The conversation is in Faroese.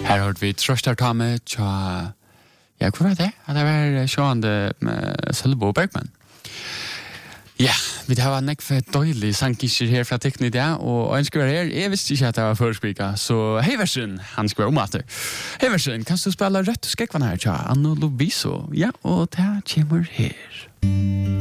Här har vi Tröstar Tame tja ja, hva var det? Det var sjående Sølbo Bergman. Ja, vi har nekve døylig sangkisser her fra teknik i dag, og han skal være her. Jeg visste ikke at det var førspika, så hei versen, han skal være omater. Hei versen, kan du spille rødt skrekvann her, tja? Anno Loviso, ja, og det kommer her.